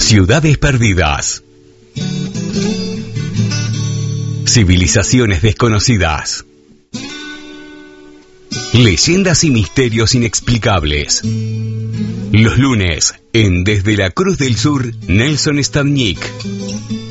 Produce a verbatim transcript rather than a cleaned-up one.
Ciudades perdidas. Civilizaciones desconocidas. Leyendas y misterios inexplicables. Los lunes, en Desde la Cruz del Sur, Nelson Stadnik.